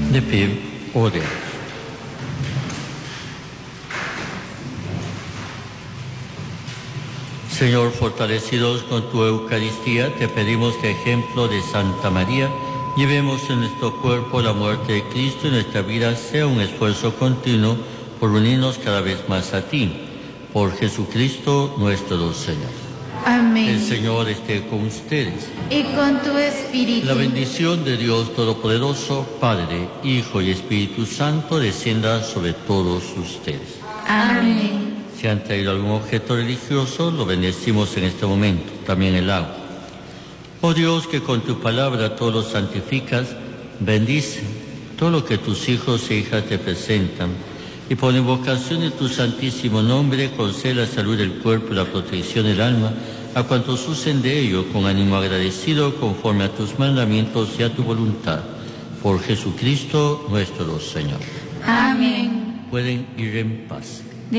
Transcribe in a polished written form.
De pie, oremos. Señor, fortalecidos con tu Eucaristía, te pedimos que, ejemplo de Santa María, llevemos en nuestro cuerpo la muerte de Cristo y nuestra vida sea un esfuerzo continuo por unirnos cada vez más a ti. Por Jesucristo nuestro Señor. Amén. El Señor esté con ustedes. Y con tu espíritu. La bendición de Dios Todopoderoso, Padre, Hijo y Espíritu Santo, descienda sobre todos ustedes. Amén. Si han traído algún objeto religioso, lo bendecimos en este momento, también el agua. Oh Dios, que con tu palabra todo lo santificas, bendice todo lo que tus hijos e hijas te presentan, y por la invocación de tu santísimo nombre, concede la salud del cuerpo y la protección del alma a cuantos usen de ello con ánimo agradecido, conforme a tus mandamientos y a tu voluntad. Por Jesucristo nuestro Señor. Amén. Pueden ir en paz.